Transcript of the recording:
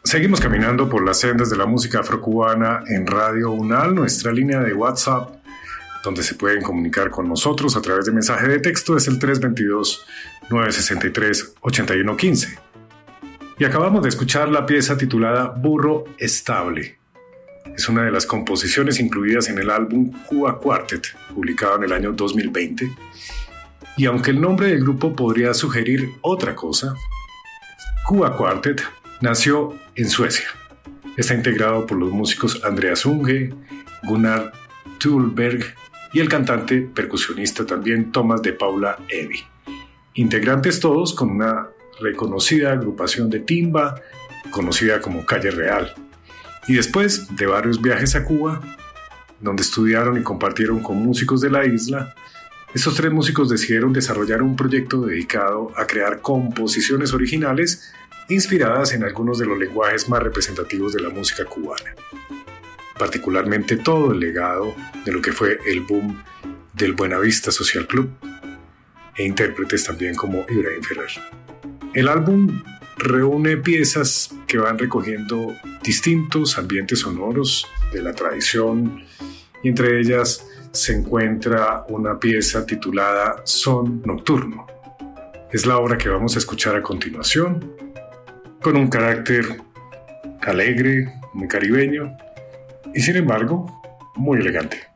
Seguimos caminando por las sendas de la música afrocubana en Radio UNAL, nuestra línea de WhatsApp, donde se pueden comunicar con nosotros a través de mensaje de texto, es el 322-963-8115. Y acabamos de escuchar la pieza titulada Burro Estable. Es una de las composiciones incluidas en el álbum Cuba Quartet, publicado en el año 2020. Y aunque el nombre del grupo podría sugerir otra cosa, Cuba Quartet nació en Suecia. Está integrado por los músicos Andreas Unge, Gunnar Thullberg y el cantante percusionista también Thomas de Paula Evi. Integrantes todos con una reconocida agrupación de timba, conocida como Calle Real. Y después de varios viajes a Cuba, donde estudiaron y compartieron con músicos de la isla, estos tres músicos decidieron desarrollar un proyecto dedicado a crear composiciones originales inspiradas en algunos de los lenguajes más representativos de la música cubana, particularmente todo el legado de lo que fue el boom del Buenavista Social Club e intérpretes también como Ibrahim Ferrer. El álbum reúne piezas que van recogiendo distintos ambientes sonoros de la tradición y entre ellas se encuentra una pieza titulada Son Nocturno. Es la obra que vamos a escuchar a continuación, con un carácter alegre, muy caribeño y sin embargo muy elegante.